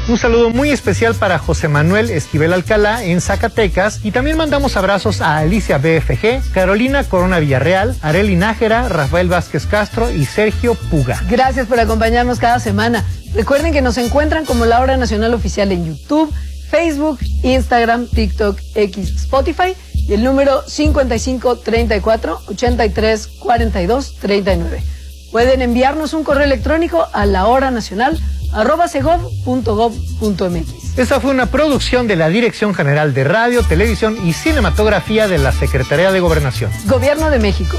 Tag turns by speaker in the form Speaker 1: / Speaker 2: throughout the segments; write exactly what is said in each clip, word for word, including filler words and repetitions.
Speaker 1: Un saludo muy especial para José Manuel Esquivel Alcalá en Zacatecas y también mandamos abrazos a Alicia B F G, Carolina Corona Villarreal, Areli Nájera, Rafael Vázquez Castro y Sergio Puga.
Speaker 2: Gracias por acompañarnos cada semana. Recuerden que nos encuentran como La Hora Nacional Oficial en YouTube, Facebook, Instagram, TikTok, X, Spotify y el número cincuenta y cinco treinta y cuatro ochenta y tres cuarenta y dos treinta y nueve. Pueden enviarnos un correo electrónico a lahoranacional arroba segov punto gov punto mx.
Speaker 1: Esta fue una producción de la Dirección General de Radio, Televisión y Cinematografía de la Secretaría de Gobernación.
Speaker 2: Gobierno de México.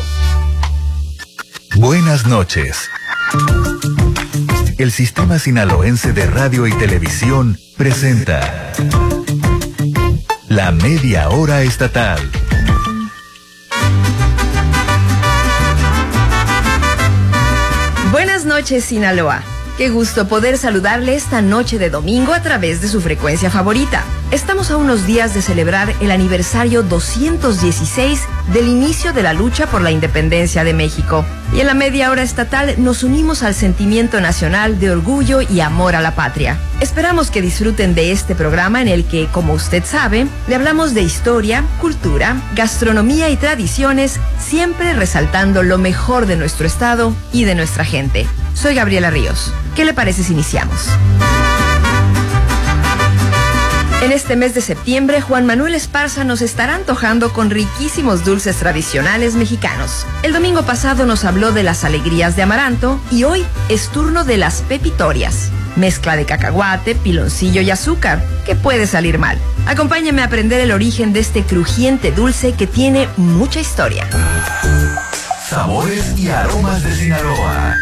Speaker 3: Buenas noches. El Sistema Sinaloense de Radio y Televisión presenta La Media Hora Estatal.
Speaker 4: Buenas noches, Sinaloa. Qué gusto poder saludarle esta noche de domingo a través de su frecuencia favorita. Estamos a unos días de celebrar el aniversario doscientos dieciséis del inicio de la lucha por la independencia de México. Y en la media hora estatal nos unimos al sentimiento nacional de orgullo y amor a la patria. Esperamos que disfruten de este programa en el que, como usted sabe, le hablamos de historia, cultura, gastronomía y tradiciones, siempre resaltando lo mejor de nuestro estado y de nuestra gente. Soy Gabriela Ríos. ¿Qué le parece si iniciamos? En este mes de septiembre, Juan Manuel Esparza nos estará antojando con riquísimos dulces tradicionales mexicanos. El domingo pasado nos habló de las alegrías de amaranto y hoy es turno de las pepitorias. Mezcla de cacahuate, piloncillo y azúcar. ¿Qué puede salir mal? Acompáñame a aprender el origen de este crujiente dulce que tiene mucha historia.
Speaker 3: Sabores y aromas de Sinaloa.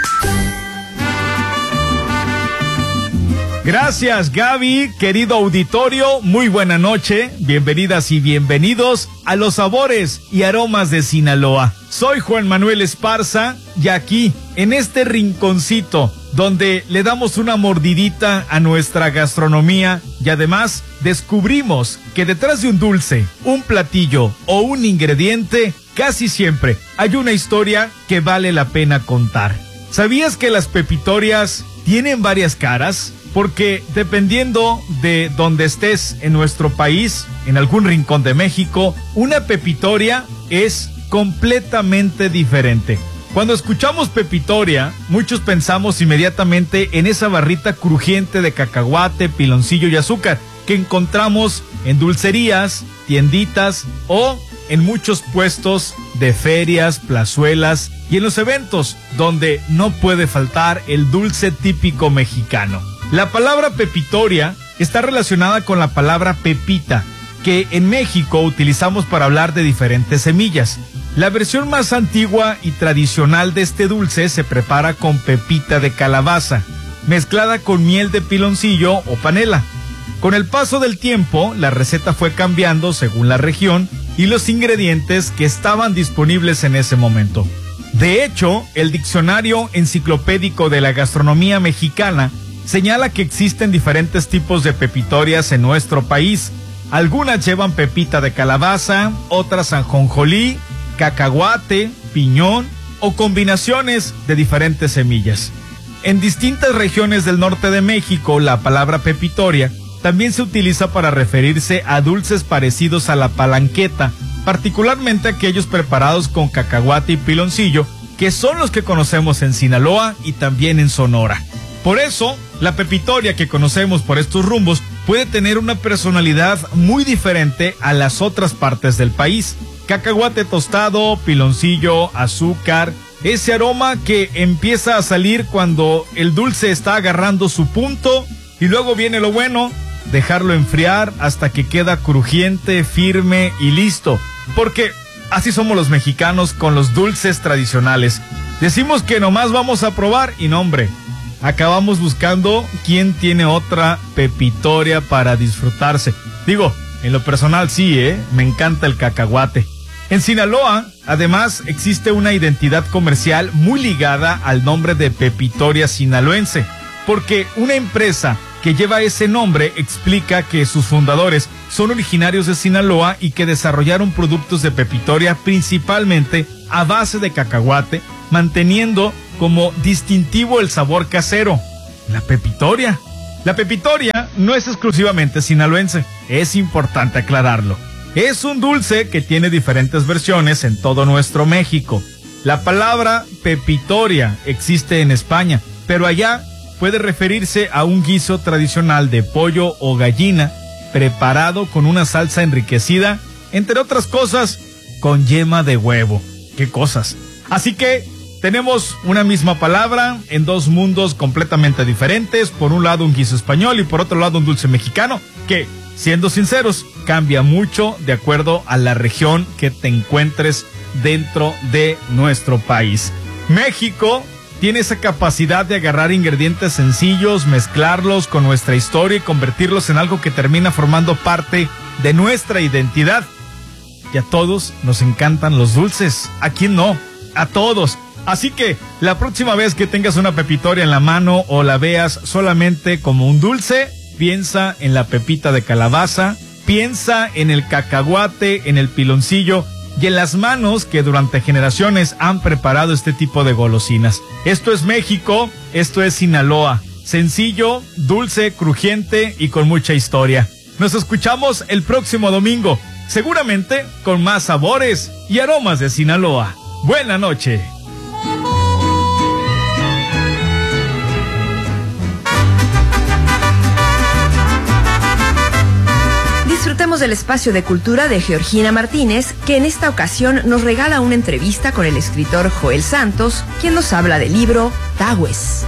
Speaker 5: Gracias, Gaby, querido auditorio, muy buena noche, bienvenidas y bienvenidos a los sabores y aromas de Sinaloa. Soy Juan Manuel Esparza y aquí, en este rinconcito, donde le damos una mordidita a nuestra gastronomía y además descubrimos que detrás de un dulce, un platillo o un ingrediente, casi siempre hay una historia que vale la pena contar. ¿Sabías que las pepitorias tienen varias caras? Porque dependiendo de donde estés en nuestro país, en algún rincón de México, una pepitoria es completamente diferente. Cuando escuchamos pepitoria, muchos pensamos inmediatamente en esa barrita crujiente de cacahuate, piloncillo y azúcar que encontramos en dulcerías, tienditas o en muchos puestos de ferias, plazuelas y en los eventos donde no puede faltar el dulce típico mexicano. La palabra pepitoria está relacionada con la palabra pepita, que en México utilizamos para hablar de diferentes semillas. La versión más antigua y tradicional de este dulce se prepara con pepita de calabaza, mezclada con miel de piloncillo o panela. Con el paso del tiempo, la receta fue cambiando según la región y los ingredientes que estaban disponibles en ese momento. De hecho, el Diccionario Enciclopédico de la Gastronomía Mexicana señala que existen diferentes tipos de pepitorias en nuestro país. Algunas llevan pepita de calabaza, otras ajonjolí, cacahuate, piñón o combinaciones de diferentes semillas. En distintas regiones del norte de México, la palabra pepitoria también se utiliza para referirse a dulces parecidos a la palanqueta, particularmente aquellos preparados con cacahuate y piloncillo, que son los que conocemos en Sinaloa y también en Sonora. Por eso, la pepitoria que conocemos por estos rumbos puede tener una personalidad muy diferente a las otras partes del país. Cacahuate tostado, piloncillo, azúcar, ese aroma que empieza a salir cuando el dulce está agarrando su punto y luego viene lo bueno, dejarlo enfriar hasta que queda crujiente, firme y listo. Porque así somos los mexicanos con los dulces tradicionales. Decimos que nomás vamos a probar y no, hombre, acabamos buscando quién tiene otra pepitoria para disfrutarse. Digo, en lo personal sí, ¿eh? Me encanta el cacahuate. En Sinaloa, además, existe una identidad comercial muy ligada al nombre de Pepitoria Sinaloense, porque una empresa que lleva ese nombre explica que sus fundadores son originarios de Sinaloa y que desarrollaron productos de pepitoria principalmente a base de cacahuate, manteniendo como distintivo el sabor casero, la pepitoria. La pepitoria no es exclusivamente sinaloense, es importante aclararlo. Es un dulce que tiene diferentes versiones en todo nuestro México. La palabra pepitoria existe en España, pero allá puede referirse a un guiso tradicional de pollo o gallina preparado con una salsa enriquecida, entre otras cosas, con yema de huevo. ¡Qué cosas! Así que tenemos una misma palabra en dos mundos completamente diferentes. Por un lado un guiso español y por otro lado un dulce mexicano que, siendo sinceros, cambia mucho de acuerdo a la región que te encuentres dentro de nuestro país. México tiene esa capacidad de agarrar ingredientes sencillos, mezclarlos con nuestra historia y convertirlos en algo que termina formando parte de nuestra identidad. Y a todos nos encantan los dulces. ¿A quién no? A todos. Así que la próxima vez que tengas una pepitoria en la mano o la veas solamente como un dulce, piensa en la pepita de calabaza, piensa en el cacahuate, en el piloncillo y en las manos que durante generaciones han preparado este tipo de golosinas. Esto es México, esto es Sinaloa. Sencillo, dulce, crujiente y con mucha historia. Nos escuchamos el próximo domingo, seguramente con más sabores y aromas de Sinaloa. Buena noche.
Speaker 4: Disfrutemos del espacio de cultura de Georgina Martínez, que en esta ocasión nos regala una entrevista con el escritor Joel Santos, quien nos habla del libro Tahues.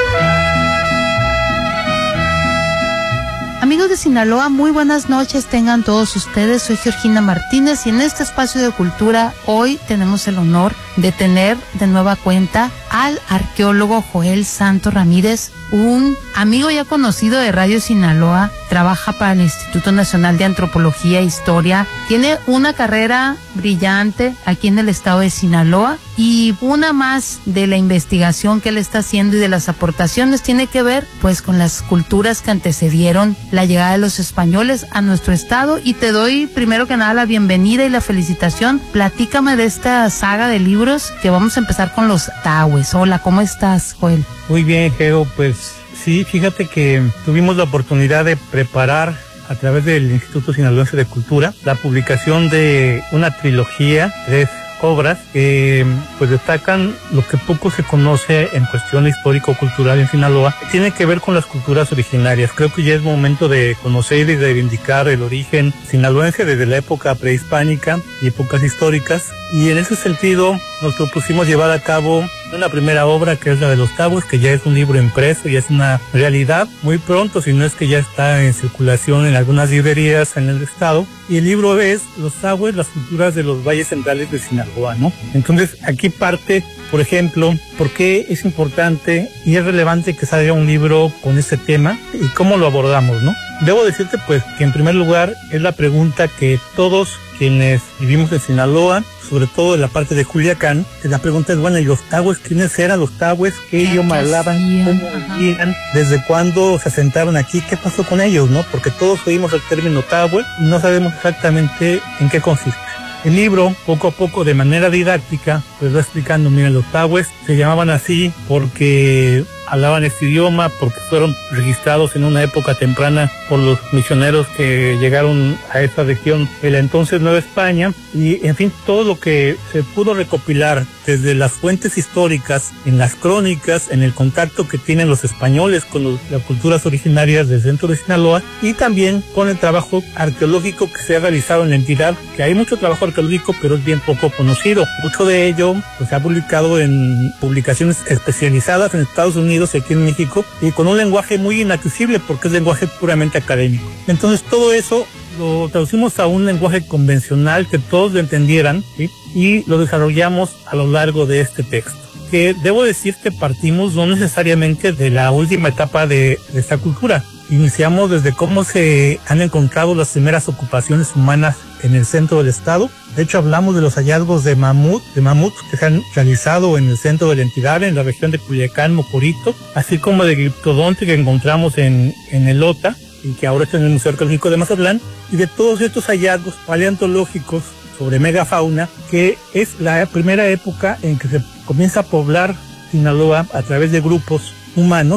Speaker 6: Amigos de Sinaloa, muy buenas noches tengan todos ustedes. Soy Georgina Martínez y en este espacio de cultura hoy tenemos el honor de tener de nueva cuenta al arqueólogo Joel Santos Ramírez, un amigo ya conocido de Radio Sinaloa. Trabaja para el Instituto Nacional de Antropología e Historia, tiene una carrera brillante aquí en el estado de Sinaloa y una más de la investigación que él está haciendo y de las aportaciones tiene que ver pues con las culturas que antecedieron la llegada de los españoles a nuestro estado. Y te doy primero que nada la bienvenida y la felicitación. Platícame de esta saga de libros que vamos a empezar con los Tahues. Hola, ¿cómo estás, Joel?
Speaker 7: Muy bien, Geo, pues sí, fíjate que tuvimos la oportunidad de preparar a través del Instituto Sinaloense de Cultura la publicación de una trilogía, tres obras que pues destacan lo que poco se conoce en cuestión histórico-cultural en Sinaloa. Tiene que ver con las culturas originarias. Creo que ya es momento de conocer y de reivindicar el origen sinaloense desde la época prehispánica y épocas históricas. Y en ese sentido nos propusimos llevar a cabo una primera obra que es la de los Tahues, que ya es un libro impreso y es una realidad muy pronto, si no es que ya está en circulación en algunas librerías en el estado. Y el libro es Los Tahues, las culturas de los valles centrales de Sinaloa, ¿no? Entonces aquí parte, por ejemplo, por qué es importante y es relevante que salga un libro con este tema y cómo lo abordamos, ¿no? Debo decirte pues que en primer lugar es la pregunta que todos quienes vivimos en Sinaloa, sobre todo en la parte de Culiacán, la pregunta es, bueno, ¿y los Tahues quiénes eran los Tahues? ¿Qué idioma hablaban? ¿Cómo vivían? ¿Desde cuándo se asentaron aquí? ¿Qué pasó con ellos, no? Porque todos oímos el término Tahue y no sabemos exactamente en qué consiste. El libro, poco a poco, de manera didáctica, pues va explicando, miren, los Tahues se llamaban así porque hablaban este idioma, porque fueron registrados en una época temprana por los misioneros que llegaron a esa región de la entonces Nueva España, y en fin, todo lo que se pudo recopilar desde las fuentes históricas, en las crónicas, en el contacto que tienen los españoles con los, las culturas originarias del centro de Sinaloa, y también con el trabajo arqueológico que se ha realizado en la entidad, que hay mucho trabajo arqueológico, pero es bien poco conocido. Mucho de ello pues, se ha publicado en publicaciones especializadas en Estados Unidos y aquí en México, y con un lenguaje muy inaccesible porque es lenguaje puramente académico. Entonces todo eso lo traducimos a un lenguaje convencional que todos lo entendieran, ¿sí? Y lo desarrollamos a lo largo de este texto. Que debo decir que partimos no necesariamente de la última etapa de, de esta cultura. Iniciamos desde cómo se han encontrado las primeras ocupaciones humanas en el centro del estado. De hecho, hablamos de los hallazgos de mamut, de mamuts que se han realizado en el centro de la entidad, en la región de Culiacán, Mocorito, así como de gliptodonte que encontramos en, en el Ota, y que ahora está en el Museo Arqueológico de Mazatlán, y de todos estos hallazgos paleontológicos sobre megafauna, que es la primera época en que se comienza a poblar Sinaloa a través de grupos humanos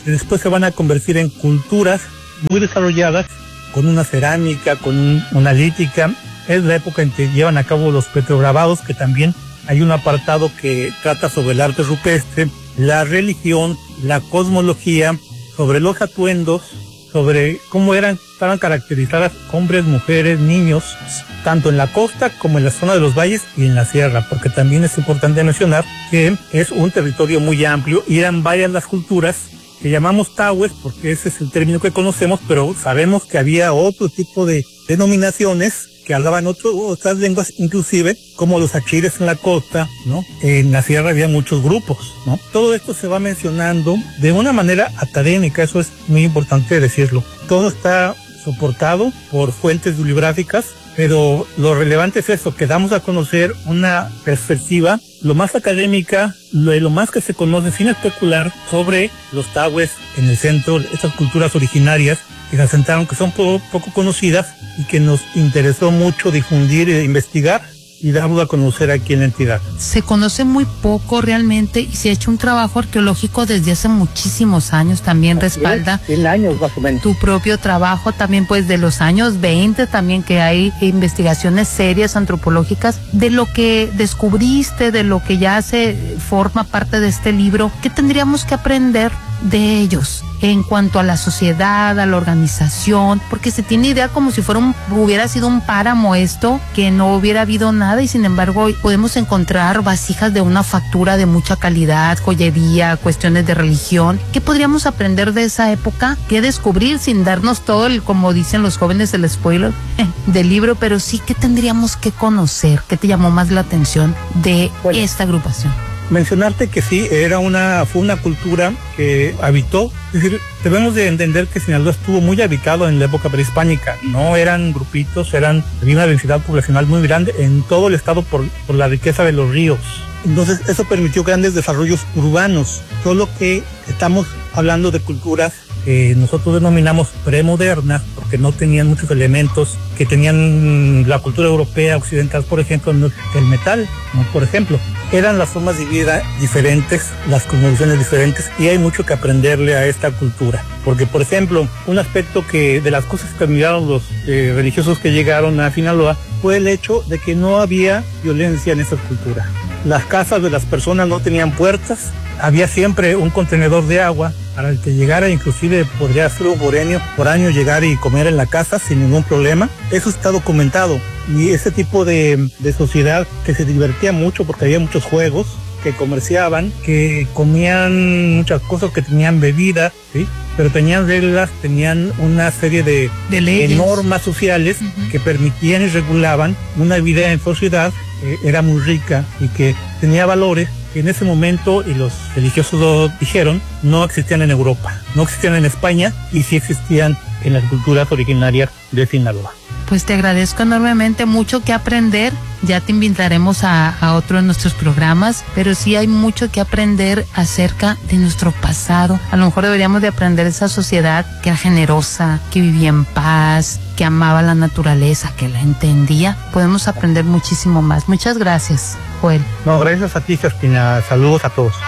Speaker 7: que después se van a convertir en culturas muy desarrolladas, con una cerámica, con un, una lítica. Es la época en que llevan a cabo los petrograbados, que también hay un apartado que trata sobre el arte rupestre, la religión, la cosmología, sobre los atuendos, sobre cómo eran, estaban caracterizadas hombres, mujeres, niños, tanto en la costa como en la zona de los valles y en la sierra, porque también es importante mencionar que es un territorio muy amplio y eran varias las culturas que llamamos tahues, porque ese es el término que conocemos, pero sabemos que había otro tipo de denominaciones que hablaban otro, otras lenguas, inclusive como los achires en la costa, ¿no? En la sierra había muchos grupos, ¿no? Todo esto se va mencionando de una manera académica, eso es muy importante decirlo. Todo está soportado por fuentes bibliográficas, pero lo relevante es eso, que damos a conocer una perspectiva lo más académica, lo, lo más que se conoce sin especular sobre los tahues en el centro, estas culturas originarias que se asentaron, que son poco, poco conocidas y que nos interesó mucho difundir e investigar y darlo a conocer aquí en la entidad.
Speaker 6: Se conoce muy poco realmente y se ha hecho un trabajo arqueológico desde hace muchísimos años, también
Speaker 7: Así
Speaker 6: respalda
Speaker 7: cien años más o menos.
Speaker 6: Tu propio trabajo también, pues de los años veinte también, que hay investigaciones serias antropológicas de lo que descubriste, de lo que ya se forma parte de este libro. ¿Qué tendríamos que aprender de ellos en cuanto a la sociedad, a la organización? Porque se tiene idea como si fuera un, hubiera sido un páramo esto, que no hubiera habido nada, y sin embargo hoy podemos encontrar vasijas de una factura de mucha calidad, joyería, cuestiones de religión. ¿Qué podríamos aprender de esa época? ¿Qué descubrir sin darnos todo el, como dicen los jóvenes, el spoiler eh, del libro? Pero sí, ¿qué tendríamos que conocer? ¿Qué te llamó más la atención de bueno, esta agrupación?
Speaker 7: Mencionarte que sí, era una, fue una cultura que habitó, es decir, debemos de entender que Sinaloa estuvo muy habitado en la época prehispánica, no eran grupitos, eran, había una densidad poblacional muy grande en todo el estado por, por la riqueza de los ríos. Entonces eso permitió grandes desarrollos urbanos, solo que estamos hablando de culturas que nosotros denominamos premodernas, porque no tenían muchos elementos que tenían la cultura europea occidental, por ejemplo, el metal, ¿no? Por ejemplo, eran las formas de vida diferentes, las cosmovisiones diferentes, y hay mucho que aprenderle a esta cultura. Porque, por ejemplo, un aspecto que de las cosas que admiraron los eh, religiosos que llegaron a Sinaloa fue el hecho de que no había violencia en esa cultura. Las casas de las personas no tenían puertas, había siempre un contenedor de agua para el que llegara, inclusive podría ser un foráneo, foráneo llegar y comer en la casa sin ningún problema. Eso está documentado, y ese tipo de, de sociedad que se divertía mucho porque había muchos juegos, que comerciaban, que comían muchas cosas, que tenían bebida, ¿sí? Pero tenían reglas, tenían una serie de,
Speaker 6: de, leyes.
Speaker 7: de normas sociales uh-huh. que permitían y regulaban una vida en sociedad que era muy rica y que tenía valores que en ese momento, y los religiosos lo dijeron, no existían en Europa, no existían en España, y sí existían en las culturas originarias de Sinaloa.
Speaker 6: Pues te agradezco enormemente, mucho que aprender. Ya te invitaremos a, a otro de nuestros programas, pero sí hay mucho que aprender acerca de nuestro pasado. A lo mejor deberíamos de aprender esa sociedad que era generosa, que vivía en paz, que amaba la naturaleza, que la entendía. Podemos aprender muchísimo más. Muchas gracias, Joel.
Speaker 7: No, gracias a ti, Cristina. Saludos a todos.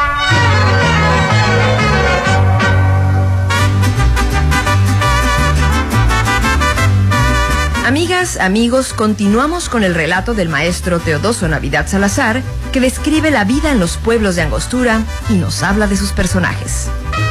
Speaker 4: Amigas, amigos, continuamos con el relato del maestro Teodoso Navidad Salazar, que describe la vida en los pueblos de Angostura y nos habla de sus personajes.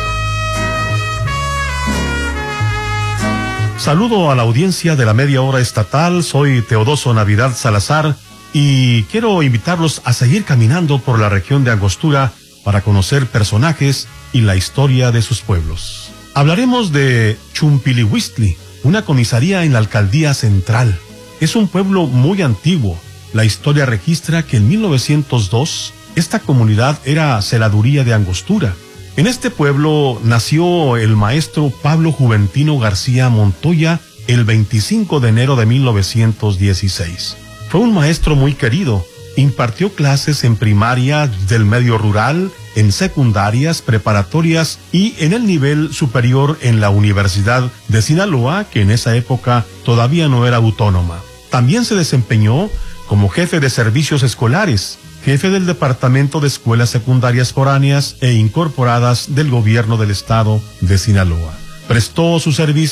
Speaker 8: Saludo a la audiencia de la Media Hora Estatal, soy Teodoso Navidad Salazar y quiero invitarlos a seguir caminando por la región de Angostura para conocer personajes y la historia de sus pueblos. Hablaremos de Chumpilihuistli, una comisaría en la alcaldía central. Es un pueblo muy antiguo. La historia registra que en mil novecientos dos esta comunidad era celaduría de Angostura. En este pueblo nació el maestro Pablo Juventino García Montoya el veinticinco de enero de mil novecientos dieciséis. Fue un maestro muy querido. Impartió clases en primaria del medio rural, en secundarias, preparatorias y en el nivel superior en la Universidad de Sinaloa, que en esa época todavía no era autónoma. También se desempeñó como jefe de servicios escolares jefe del Departamento de Escuelas Secundarias Foráneas e Incorporadas del Gobierno del Estado de Sinaloa. Prestó su servicio